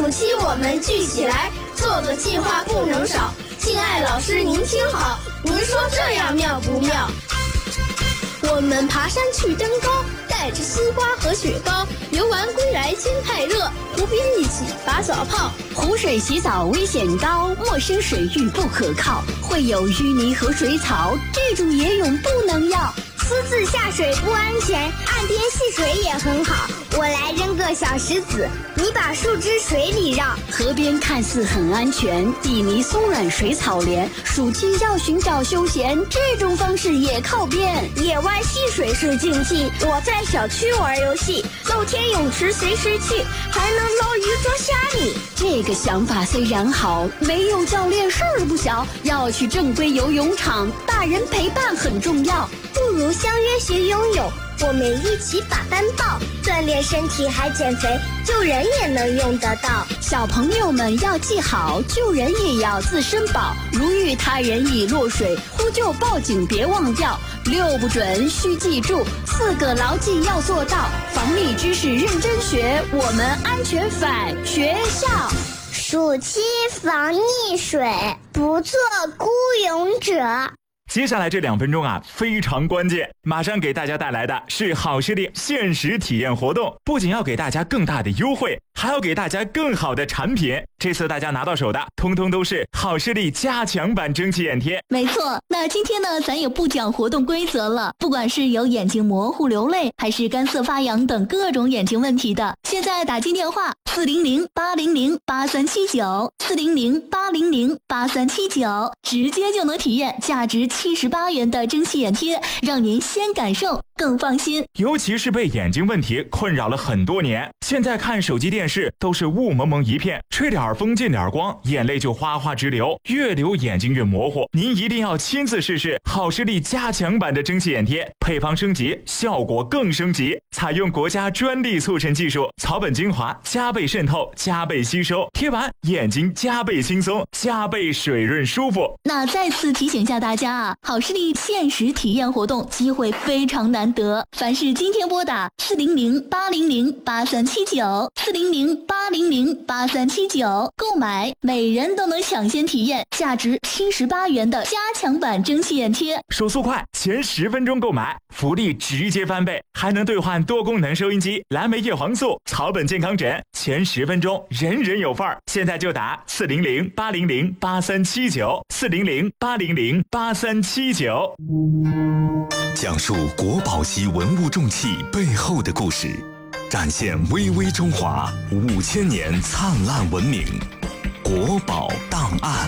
暑期我们聚起来，做的计划不能少。敬爱老师您听好，您说这样妙不妙？我们爬山去登高，带着西瓜和雪糕，游玩归来天太热，湖边一起打早炮。 湖水洗澡危险高，陌生水域不可靠，会有淤泥和水草，这种野泳不能要。 私自下水不安全，岸边戏水也很好。我来扔个小石子，你把树枝水里绕。 河边看似很安全，地泥松软水草连，暑期要寻找休闲，这种方式也靠边。 野外戏水是竞技，我在小区玩游戏，露天泳池随时去，还能捞鱼捉虾米。 这个想法虽然好，没有教练事儿不小，要去正规游泳场，大人陪伴很重要。 不如相约学游泳，我们一起把班报，锻炼身体还减肥，救人也能用得到。 小朋友们要记好，救人也要自身保，如遇他人已落水，呼救报警别忘掉，6不准需记住，4个牢记要做到，防溺知识认真学，我们安全返学校。 暑期防溺水，不做孤勇者。 接下来这2分钟啊，非常关键，马上给大家带来的是好视力限时体验活动，不仅要给大家更大的优惠，还要给大家更好的产品。这次大家拿到手的通通都是好视力加强版蒸汽眼贴。 没错，那今天呢，咱也不讲活动规则了，不管是有眼睛模糊流泪，还是干涩发痒等各种眼睛问题的，现在打进电话400-800-8379，400-800-8379，直接就能体验价值78元的蒸汽眼贴，让您先感受更放心。 尤其是被眼睛问题困扰了很多年，现在看手机电视都是雾蒙蒙一片，吹点风进点光，眼泪就哗哗直流，越流眼睛越模糊。您一定要亲自试试好视力加强版的蒸汽眼贴，配方升级，效果更升级，采用国家专利促成技术，草本精华加倍渗透，加倍吸收，贴完眼睛加倍轻松，加倍水润舒服。 那再次提醒一下大家啊，好视力限时体验活动机会非常难得，凡是今天拨打400-800-8379，400-800-8379购买，每人都能抢先体验价值78元的加强版蒸汽眼贴。 手速快，前10分钟购买，福利直接翻倍，还能兑换多功能收音机、蓝莓叶黄素、草本健康枕，前10分钟人人有份儿。现在就打400-800-8379，400-800-8379。 讲述国宝级文物重器背后的故事，展现巍巍中华5000年灿烂文明。国宝档案。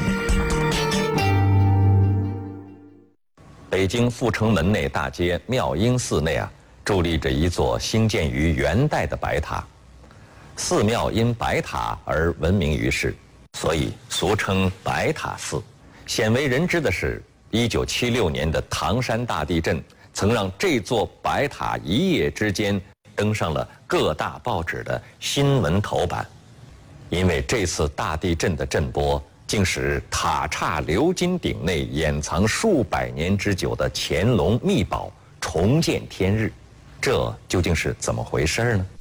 北京阜成门内大街妙音寺内伫立着一座兴建于元代的白塔，寺庙因白塔而闻名于世，所以俗称白塔寺。鲜为人知的是，1976年的唐山大地震曾让这座白塔一夜之间登上了各大报纸的新闻头版。因为这次大地震的震波竟使塔刹鎏金顶内掩藏数百年之久的乾隆秘宝重见天日，这究竟是怎么回事呢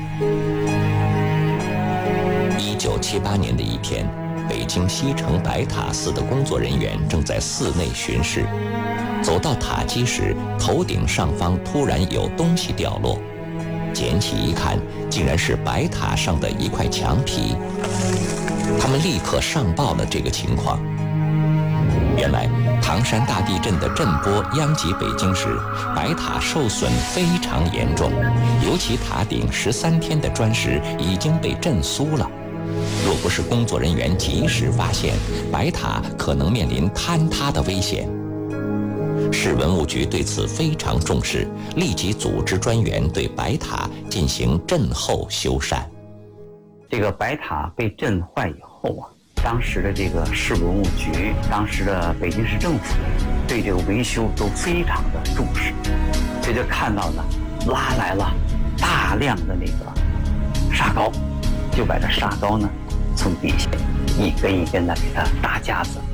？1978年的一天，北京西城白塔寺的工作人员正在寺内巡视，走到塔基时，头顶上方突然有东西掉落，捡起一看，竟然是白塔上的一块墙皮。他们立刻上报了这个情况。原来唐山大地震的震波殃及北京时，白塔受损非常严重，尤其塔顶13天的砖石已经被震酥了。若不是工作人员及时发现，白塔可能面临坍塌的危险。市文物局对此非常重视，立即组织专员对白塔进行震后修缮。 这个白塔被震坏以后当时的这个市文物局，当时的北京市政府对这个维修都非常的重视，这就看到呢，拉来了大量的那个沙膏，就把这沙膏呢从底下一根一根的给它搭架子